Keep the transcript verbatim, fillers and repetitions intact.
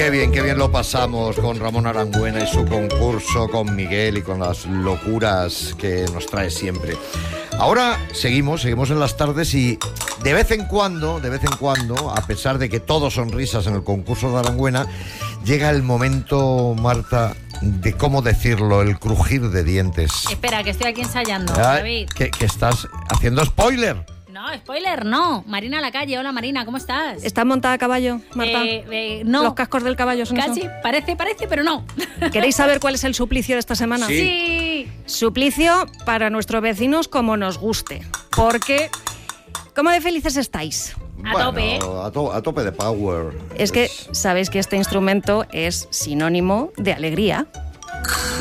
qué bien, qué bien lo pasamos con Ramón Arangüena y su concurso, con Miguel y con las locuras que nos trae siempre. Ahora seguimos, seguimos en las tardes y de vez en cuando, de vez en cuando, a pesar de que todo son risas en el concurso de Arangüena, llega el momento, Marta, de cómo decirlo, el crujir de dientes. Espera, que estoy aquí ensayando, Ah, David. que, que estás haciendo spoiler. No, spoiler, no. Marina Lacalle, hola Marina, ¿cómo estás? ¿Estás montada a caballo, Marta? Eh, eh, no. ¿Los cascos del caballo son Casi, eso? parece, parece, pero no. ¿Queréis saber cuál es el suplicio de esta semana? Sí. Sí. Suplicio para nuestros vecinos como nos guste. Porque, ¿cómo de felices estáis? A Bueno, tope, ¿eh? a, to- a tope de power. Es que Pues, sabéis que este instrumento es sinónimo de alegría.